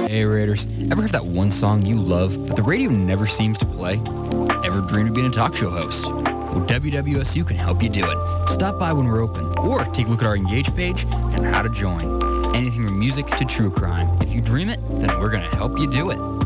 Hey Raiders, ever have that one song you love, but the radio never seems to play? Ever dreamed of being a talk show host? Well, WWSU can help you do it. Stop by when we're open, or take a look at our Engage page and how to join. Anything from music to true crime. If you dream it, then we're going to help you do it.